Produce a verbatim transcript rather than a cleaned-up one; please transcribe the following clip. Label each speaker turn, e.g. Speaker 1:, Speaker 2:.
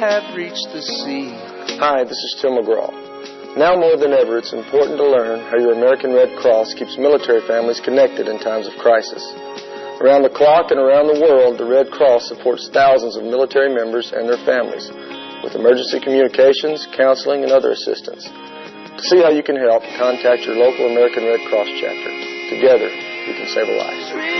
Speaker 1: have reached the sea.
Speaker 2: Hi, this is Tim McGraw. Now more than ever, it's important to learn how your American Red Cross keeps military families connected in times of crisis. Around the clock and around the world, the Red Cross supports thousands of military members and their families with emergency communications, counseling, and other assistance. To see how you can help, contact your local American Red Cross chapter. Together, we can save a life.